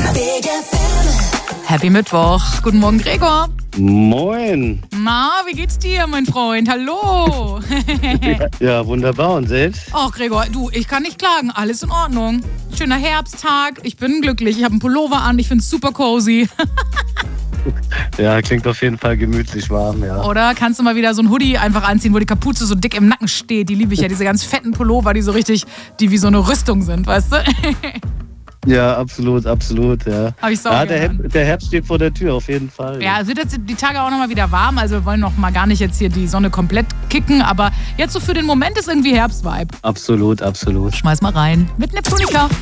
Happy Mittwoch. Guten Morgen, Gregor. Moin. Na, wie geht's dir, mein Freund? Hallo. Ja, wunderbar. Und selbst? Ach, Gregor, du, ich kann nicht klagen. Alles in Ordnung. Schöner Herbsttag. Ich bin glücklich. Ich habe einen Pullover an. Ich find's super cozy. Ja, klingt auf jeden Fall gemütlich warm, ja. Oder kannst du mal wieder so ein Hoodie einfach anziehen, wo die Kapuze so dick im Nacken steht? Die liebe ich ja. Diese ganz fetten Pullover, die so richtig, die wie so eine Rüstung sind, weißt du? Ja, absolut, ja. Hab ich Ja, der Herbst steht vor der Tür, auf jeden Fall. Ja, es wird jetzt die Tage auch nochmal wieder warm. Also wir wollen noch mal gar nicht jetzt hier die Sonne komplett kicken. Aber jetzt so für den Moment ist irgendwie Herbstvibe. Absolut. Schmeiß mal rein. Mit Neptunica.